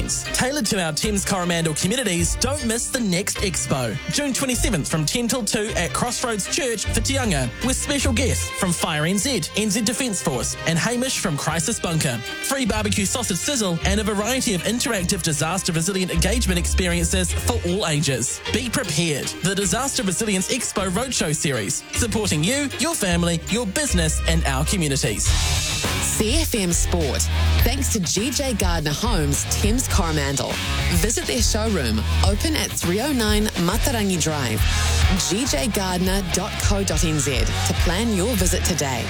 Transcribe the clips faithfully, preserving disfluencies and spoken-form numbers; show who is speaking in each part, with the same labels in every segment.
Speaker 1: events. Tailored to our Thames Coromandel communities, don't miss the next expo. June twenty-seventh from ten till two at Crossroads Church for Tianga, with special guests from Fire N Z, N Z Defence Force and Hamish from Crisis Bunker. Free barbecue sausage sizzle and a variety of interactive disaster resilient engagement experiences for all ages. Be prepared. The Disaster Resilience Expo Roadshow Series, supporting you, your family, your business and our communities.
Speaker 2: C F M Sport, thanks to G J Gardner Homes, Thames Coromandel. Visit their showroom, open at three oh nine Matarangi Drive, g j gardner dot co dot n z to plan your visit today.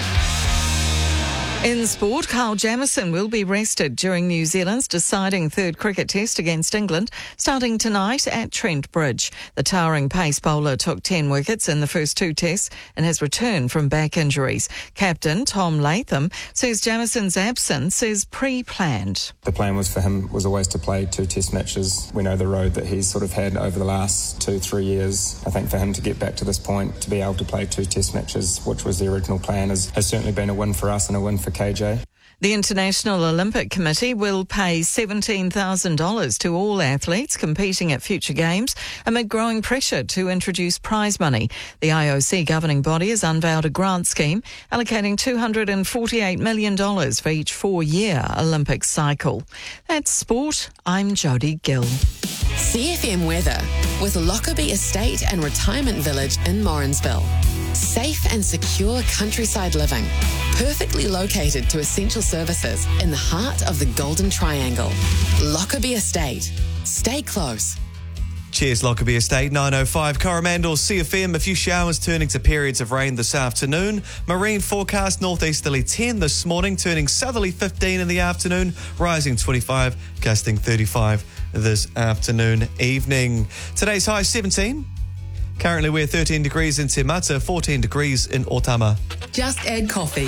Speaker 3: In sport, Kyle Jamieson will be rested during New Zealand's deciding third cricket test against England, starting tonight at Trent Bridge. The towering pace bowler took ten wickets in the first two tests and has returned from back injuries. Captain Tom Latham says Jamieson's absence is pre-planned.
Speaker 4: The plan was for him was always to play two test matches. We know the road that he's sort of had over the last two, three years. I think for him to get back to this point, to be able to play two test matches, which was the original plan, has, has certainly been a win for us and a win for K J.
Speaker 3: The International Olympic Committee will pay seventeen thousand dollars to all athletes competing at future games amid growing pressure to introduce prize money. The I O C governing body has unveiled a grant scheme allocating two hundred forty-eight million dollars for each four-year Olympic cycle. That's sport. I'm Jodie Gill.
Speaker 2: C F M weather with Lockerbie Estate and Retirement Village in Morrinsville. Safe and secure countryside living, perfectly located to essential services in the heart of the Golden Triangle. Lockerbie Estate. Stay close.
Speaker 5: Cheers, Lockerbie Estate, nine oh five Coromandel C F M. A few showers turning to periods of rain this afternoon. Marine forecast northeasterly ten this morning, turning southerly fifteen in the afternoon, rising twenty-five, gusting thirty-five this afternoon, evening. Today's high seventeen. Currently we're thirteen degrees in Te Mata, fourteen degrees in Otama.
Speaker 6: Just add coffee.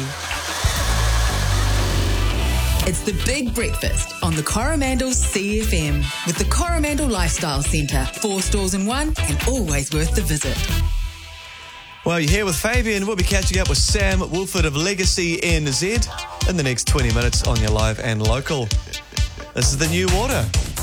Speaker 6: It's the Big Breakfast on the Coromandel C F M with the Coromandel Lifestyle Centre. Four stores in one and always worth the visit.
Speaker 5: Well, you're here with Fabian. We'll be catching up with Sam Woolford of Legacy N Z in the next twenty minutes on your live and local. This is the new water.